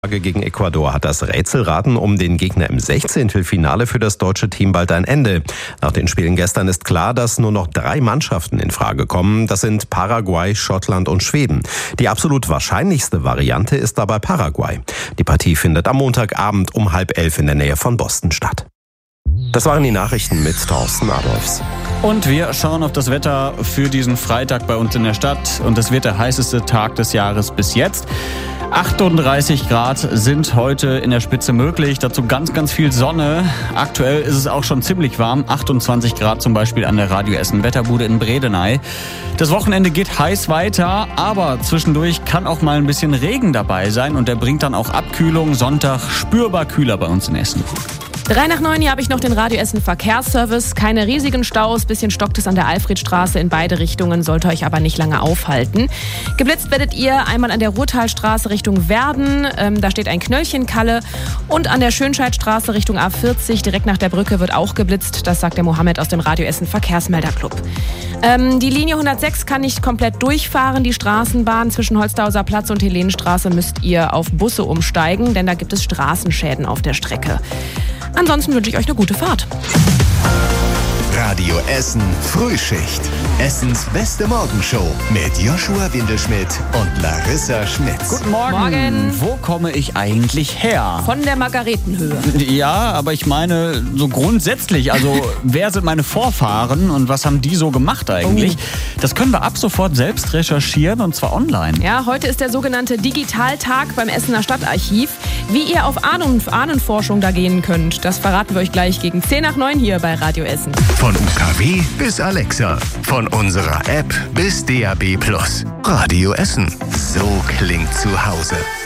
Gegen Ecuador hat das Rätselraten um den Gegner im 16. Finale für das deutsche Team bald ein Ende. Nach den Spielen gestern ist klar, dass nur noch 3 Mannschaften in Frage kommen. Das sind Paraguay, Schottland und Schweden. Die absolut wahrscheinlichste Variante ist dabei Paraguay. Die Partie findet am Montagabend um 10:30 in der Nähe von Boston statt. Das waren die Nachrichten mit Thorsten Adolfs. Und wir schauen auf das Wetter für diesen Freitag bei uns in der Stadt. Und es wird der heißeste Tag des Jahres bis jetzt. 38 Grad sind heute in der Spitze möglich. Dazu ganz, ganz viel Sonne. Aktuell ist es auch schon ziemlich warm. 28 Grad zum Beispiel an der Radio Essen Wetterbude in Bredeney. Das Wochenende geht heiß weiter, aber zwischendurch kann auch mal ein bisschen Regen dabei sein. Und der bringt dann auch Abkühlung. Sonntag spürbar kühler bei uns in Essen. 3 nach 9, hier habe ich noch den Radio Essen Verkehrsservice. Keine riesigen Staus, bisschen stockt es an der Alfredstraße in beide Richtungen, sollte euch aber nicht lange aufhalten. Geblitzt werdet ihr einmal an der Ruhrtalstraße Richtung Werden, da steht ein Knöllchenkalle. Und an der Schönscheidstraße Richtung A40, direkt nach der Brücke, wird auch geblitzt. Das sagt der Mohammed aus dem Radio Essen Verkehrsmelderclub. Die Linie 106 kann nicht komplett durchfahren. Die Straßenbahn zwischen Holzhauser Platz und Helenenstraße müsst ihr auf Busse umsteigen, denn da gibt es Straßenschäden auf der Strecke. Ansonsten wünsche ich euch eine gute Fahrt. Radio Essen Frühschicht. Essens beste Morgenshow mit Joshua Windelschmidt und Larissa Schmitz. Guten Morgen. Morgen. Wo komme ich eigentlich her? Von der Margaretenhöhe. Ja, aber ich meine so grundsätzlich, also wer sind meine Vorfahren und was haben die so gemacht eigentlich? Das können wir ab sofort selbst recherchieren und zwar online. Ja, heute ist der sogenannte Digitaltag beim Essener Stadtarchiv. Wie ihr auf Ahnenforschung da gehen könnt, das verraten wir euch gleich gegen 10 nach 9 hier bei Radio Essen. Von UKW bis Alexa. Von unserer App bis DAB+. Radio Essen. So klingt zu Hause.